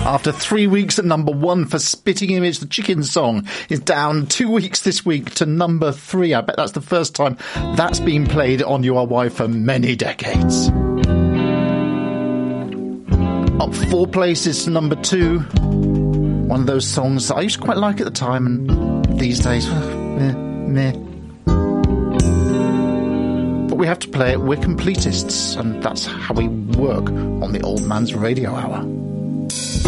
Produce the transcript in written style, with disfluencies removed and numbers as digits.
After 3 weeks at number 1 for Spitting Image, the Chicken Song is down 2 weeks this week to number 3. I bet that's the first time that's been played on You Are Why for many decades. Up 4 places to number 2. One of those songs that I used to quite like at the time, and these days, meh. But we have to play it. We're completists, and that's how we work on the Old Man's Radio Hour.